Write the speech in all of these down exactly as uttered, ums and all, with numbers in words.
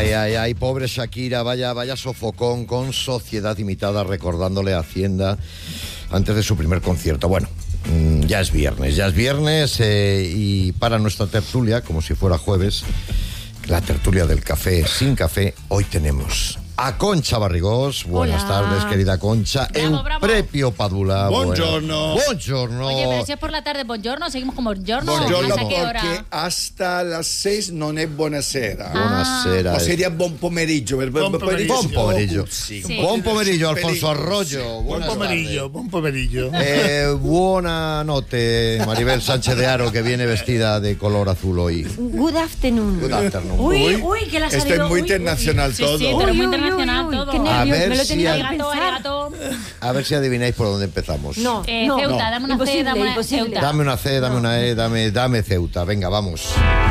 Ay, ay, ay, pobre Shakira, vaya, vaya sofocón con Sociedad Imitada recordándole a Hacienda antes de su primer concierto. Bueno, mmm, ya es viernes, ya es viernes eh, y para nuestra tertulia, como si fuera jueves, la tertulia del café sin café, hoy tenemos a Concha Barrigós. Buenas Hola. tardes, querida Concha. Bravo, bravo. Euprepio Padula. Buongiorno. Buongiorno. Oye, pero si es por la tarde, buongiorno, seguimos con buongiorno. Buongiorno ¿Hasta qué hora? perché hasta las seis non è buonasera. Buonasera. O sería buon pomeriggio. Per, Buon pomeriggio. Buon pomeriggio. Sì. Sì. Buon pomeriggio, Feliz. Alfonso Arroyo. Buon Buenas pomeriggio, tardes. buon pomeriggio. Eh, buona notte, Maribel Sánchez de Haro, que viene vestida de color azul hoy. Good afternoon. Good afternoon. Uy, uy, que la ha Esto salido. es muy uy, internacional uy. todo. Sí, sí, pero Uy, muy uy, internacional uy, uy, todo. qué A nervios, ver me lo si tenía hay- que Arigato, pensar. arigato. A ver si adivináis por dónde empezamos. No, Eh, no. Ceuta, no. dame una Imposible, C, dame una imposible. Ceuta. Dame una C, dame una E, dame, dame Ceuta. Venga, vamos.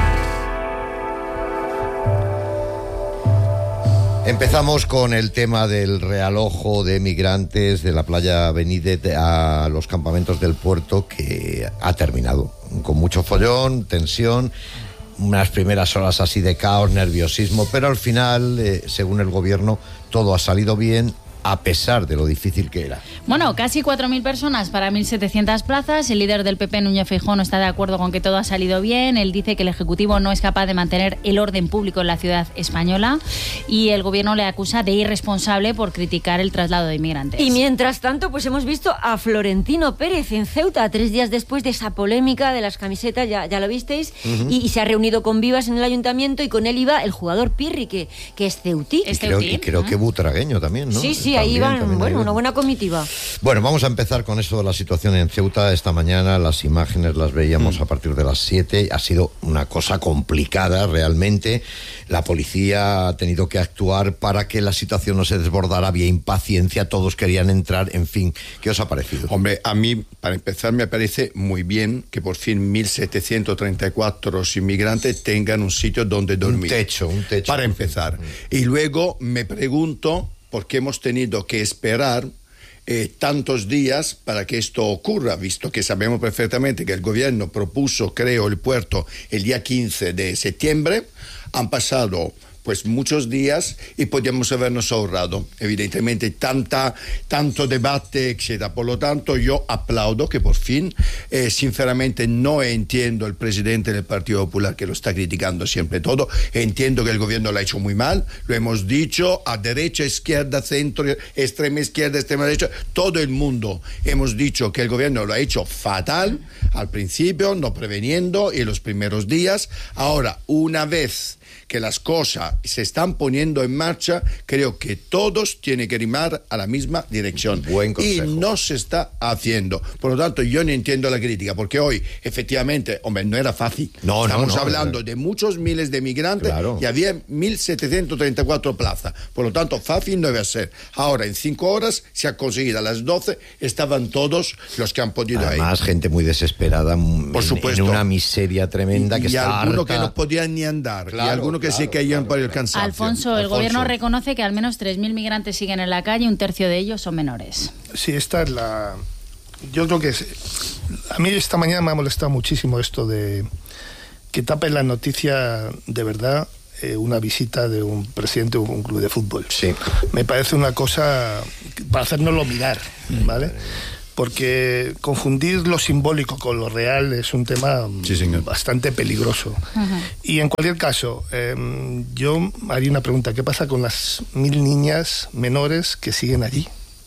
Empezamos con el tema del realojo de migrantes de la playa Benítez a los campamentos del puerto, que ha terminado con mucho follón, tensión, unas primeras horas así de caos, nerviosismo, pero al final, eh, según el gobierno, todo ha salido bien, a pesar de lo difícil que era. Bueno, casi cuatro mil personas para mil setecientas plazas. El líder del P P, Núñez Feijóo, no está de acuerdo con que todo ha salido bien. Él dice que el Ejecutivo no es capaz de mantener el orden público en la ciudad española y el Gobierno le acusa de irresponsable por criticar el traslado de inmigrantes. Y mientras tanto, pues hemos visto a Florentino Pérez en Ceuta, tres días después de esa polémica de las camisetas, ya, ya lo visteis, uh-huh. y, y se ha reunido con Vivas en el ayuntamiento y con él iba el jugador Pirri, que, que es ceutí. Es Y creo, ceutí. y creo que butragueño también, ¿no? Sí, sí, También, ahí iban, también bueno, ahí una buena comitiva. Bueno, vamos a empezar con eso de la situación en Ceuta. Esta mañana las imágenes las veíamos mm. a partir de las siete. Ha sido una cosa complicada realmente. La policía ha tenido que actuar para que la situación no se desbordara. Había impaciencia, todos querían entrar, en fin. ¿Qué os ha parecido? Hombre, a mí, para empezar, me parece muy bien que por fin mil setecientos treinta y cuatro inmigrantes tengan un sitio donde dormir. Un techo, un techo. Para empezar. Mm. Y luego me pregunto por qué hemos tenido que esperar Eh, tantos días para que esto ocurra, visto que sabemos perfectamente que el gobierno propuso, creo, el puerto el día quince de septiembre. Han pasado pues muchos días y podríamos habernos ahorrado evidentemente tanta, tanto debate, etcétera. Por lo tanto, yo aplaudo que por fin, eh, sinceramente no entiendo el presidente del Partido Popular que lo está criticando siempre todo. Entiendo que el gobierno lo ha hecho muy mal, lo hemos dicho, a derecha, izquierda, centro, extrema izquierda, extrema derecha, todo el mundo hemos dicho que el gobierno lo ha hecho fatal al principio, no preveniendo en los primeros días. Ahora, una vez que las cosas se están poniendo en marcha, creo que todos tienen que remar a la misma dirección. Buen consejo. Y no se está haciendo. Por lo tanto, yo no entiendo la crítica, porque hoy, efectivamente, hombre, no era fácil. No, Estamos no, no, hablando no. de muchos miles de migrantes, Claro. y había mil setecientos treinta y cuatro plazas. Por lo tanto, fácil no debe ser. Ahora, en cinco horas, se ha conseguido. A las doce estaban todos los que han podido ir. Además, gente muy desesperada, Por en, supuesto. en una miseria tremenda, y que y está algunos harta. que no podían ni andar, Claro, y algunos que claro, se caían claro, por el claro. cansancio. Alfonso, el Alfonso. Gobierno reconoce que al menos tres mil migrantes siguen en la calle, un tercio de ellos son menores. Sí, esta es la... Yo creo que es... A mí esta mañana me ha molestado muchísimo esto de que tapen la noticia de verdad eh, una visita de un presidente de un club de fútbol. Sí. Me parece una cosa para hacérnoslo mirar, ¿vale? Porque confundir lo simbólico con lo real es un tema Sí, señor. bastante peligroso. Uh-huh. Y en cualquier caso, eh, yo haría una pregunta. ¿Qué pasa con las mil niñas menores que siguen allí?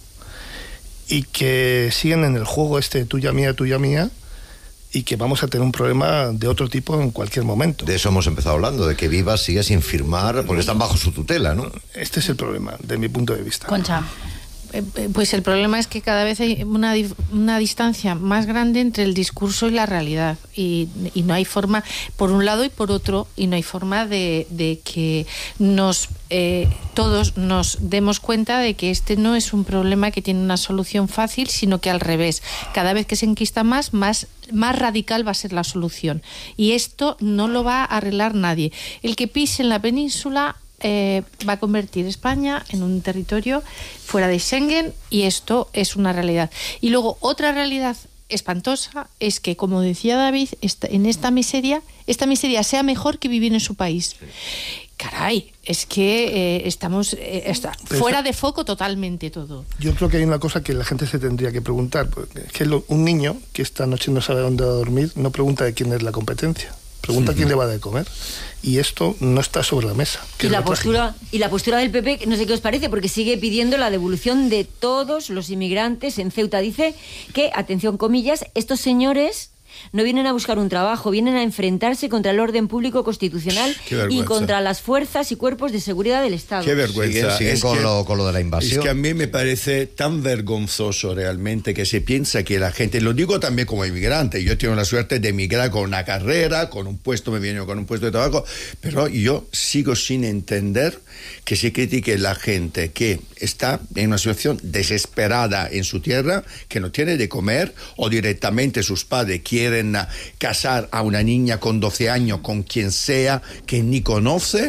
Y que siguen en el juego este tuya mía, tuya mía, y que vamos a tener un problema de otro tipo en cualquier momento. De eso hemos empezado hablando, de que Vivas sigue sin firmar, porque están bajo su tutela, ¿no? Este es el problema, de mi punto de vista. Concha. Pues el problema es que cada vez hay una, una distancia más grande entre el discurso y la realidad y, y no hay forma, por un lado y por otro, y no hay forma de, de que nos eh, todos nos demos cuenta de que este no es un problema que tiene una solución fácil, sino que al revés, cada vez que se enquista más, más más radical va a ser la solución y esto no lo va a arreglar nadie. El que pise en la península Eh, va a convertir España en un territorio fuera de Schengen y esto es una realidad. Y luego otra realidad espantosa es que, como decía David, esta, en esta miseria, esta miseria sea mejor que vivir en su país. caray, es que eh, estamos eh, está fuera de foco totalmente todo. Yo creo que hay una cosa que la gente se tendría que preguntar, porque es que lo, un niño que esta noche no sabe dónde va a dormir no pregunta de quién es la competencia, pregunta sí. quién le va a de comer, y esto no está sobre la mesa. Y la postura y la postura del P P, no sé qué os parece, porque sigue pidiendo la devolución de todos los inmigrantes en Ceuta. Dice que, atención comillas, estos señores no vienen a buscar un trabajo, vienen a enfrentarse contra el orden público constitucional y contra las fuerzas y cuerpos de seguridad del Estado. Qué vergüenza. Siguen, siguen con, que, lo, con lo de la invasión. Es que a mí me parece tan vergonzoso realmente que se piensa que la gente, lo digo también como inmigrante, yo tengo la suerte de emigrar con una carrera, con un puesto, me viene con un puesto de trabajo, pero yo sigo sin entender que se critique la gente que está en una situación desesperada en su tierra, que no tiene de comer, o directamente sus padres quieren casar a una niña con doce años con quien sea que ni conoce,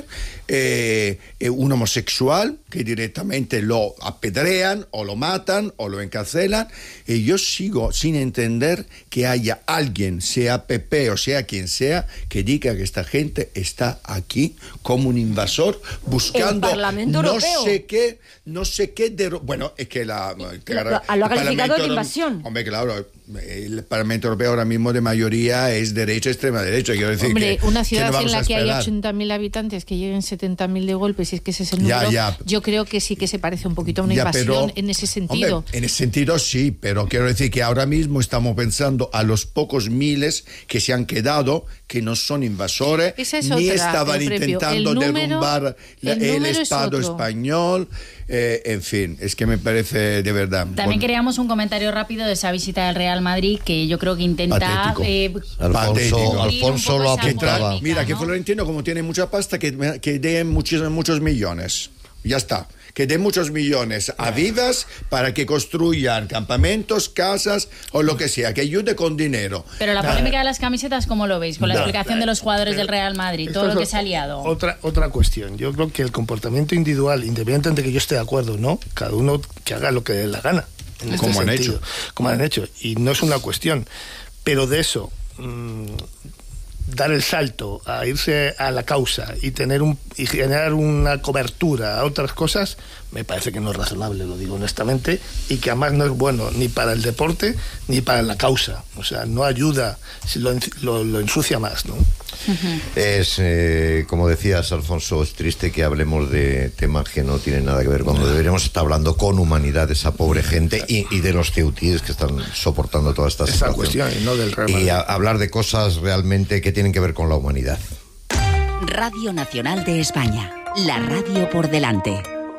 eh, un homosexual que directamente lo apedrean o lo matan o lo encarcelan, y yo sigo sin entender que haya alguien, sea P P o sea quien sea, que diga que esta gente está aquí como un invasor buscando no sé qué, no sé qué de, bueno, es que la que lo, lo, lo ha calificado de invasión. Hombre, claro, el Parlamento Europeo ahora mismo de mayoría es derecha, extrema derecha, quiero decir. Hombre, que, una ciudad que no en la que hay esperar. ochenta mil habitantes que lleguen setenta mil de golpe, si es que ese es el número, ya, ya. yo creo que sí que se parece un poquito a una ya, invasión pero, en ese sentido. Hombre, en ese sentido sí, pero quiero decir que ahora mismo estamos pensando a los pocos miles que se han quedado, que no son invasores, Esa es ni otra, estaban intentando el número, derrumbar la, el, el Estado español. Eh, en fin, es que me parece de verdad. También bueno, queríamos un comentario rápido de esa visita del Real Madrid, que yo creo que intenta eh, Alfonso, Alfonso lo apuntaba. Mira, ¿no? que Florentino, como tiene mucha pasta, que, que dé muchos, muchos millones. Ya está. Que dé muchos millones a Vivas para que construyan campamentos, casas o lo que sea, que ayude con dinero. Pero la polémica de las camisetas, ¿cómo lo veis? Con la explicación de los jugadores del Real Madrid, todo lo que se ha liado. Otra, otra cuestión. Yo creo que el comportamiento individual, independientemente de que yo esté de acuerdo, ¿no? Cada uno que haga lo que le dé la gana. En este como han sentido, hecho. Como han hecho. Y no es una cuestión. Pero de eso, mmm, dar el salto a irse a la causa y tener un y generar una cobertura a otras cosas, me parece que no es razonable, lo digo honestamente, y que además no es bueno ni para el deporte ni para la causa. O sea, no ayuda, lo, lo, lo ensucia más, ¿no? Uh-huh. Es, eh, como decías, Alfonso, es triste que hablemos de temas que no tienen nada que ver, cuando deberíamos estar hablando con humanidad de esa pobre gente y, y de los ceutíes que están soportando toda esta Esa situación. cuestión, y no del Real Madrid. Y a, hablar de cosas realmente que tienen que ver con la humanidad. Radio Nacional de España, la radio por delante.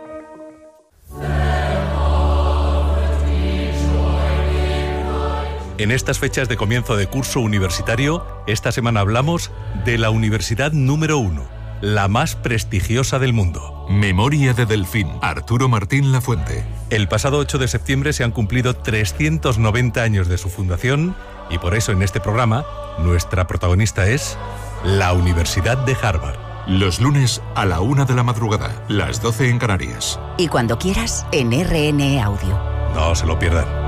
En estas fechas de comienzo de curso universitario, esta semana hablamos de la universidad número uno, la más prestigiosa del mundo. Memoria de Delfín, Arturo Martín Lafuente. El pasado ocho de septiembre se han cumplido trescientos noventa años de su fundación y por eso en este programa nuestra protagonista es la Universidad de Harvard. Los lunes a la una de la madrugada, las doce en Canarias. Y cuando quieras, en R N E Audio. No se lo pierdan.